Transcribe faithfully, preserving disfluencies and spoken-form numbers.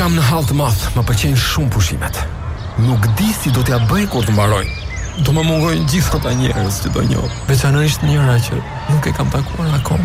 jam në hall të madh, më pëlqejnë shumë pushimet. Nuk di si do t'ja bëj kur të mbaroj. Do më mungojnë gjithë ata njerëz që do njoh, veçanërisht njëra që nuk e kam takuar akoma.